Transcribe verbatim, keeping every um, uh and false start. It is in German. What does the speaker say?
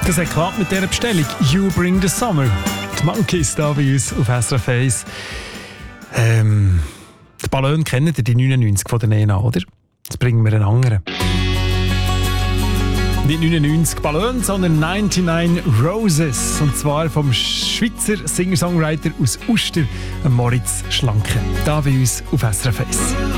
Das hat geklappt mit dieser Bestellung. You Bring the Summer. Die Monkeys da bei uns auf S R F eins. Ähm, die Ballon kennt ihr, die neunundneunzig von der Nena, oder? Jetzt bringen wir einen anderen. Nicht neunundneunzig Ballon, sondern neunundneunzig Roses. Und zwar vom Schweizer Singer-Songwriter aus Uster, Moritz Schlanke. Da bei uns auf S R F eins.